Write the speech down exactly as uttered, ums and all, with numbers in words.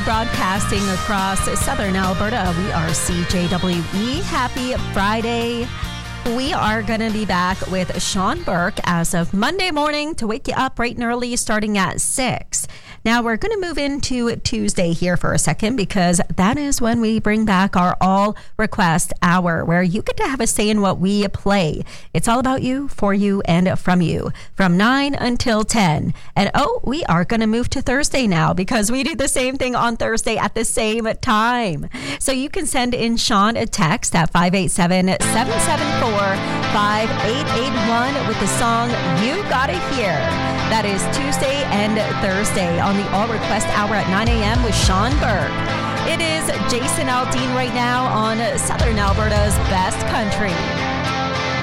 broadcasting across southern Alberta. We are C J W E. Happy Friday. We are going to be back with Sean Burke as of Monday morning to wake you up bright and early starting at six. Now, we're going to move into Tuesday here for a second because that is when we bring back our All Request Hour, where you get to have a say in what we play. It's all about you, for you, and from you, from nine until ten. And oh, we are going to move to Thursday now because we do the same thing on Thursday at the same time. So you can send in Sean a text at five eight seven, seven seven four, five eight eight one with the song You Gotta Hear. That is Tuesday and Thursday on the All Request Hour at nine a.m. with Sean Burke. It is Jason Aldean right now on Southern Alberta's Best Country.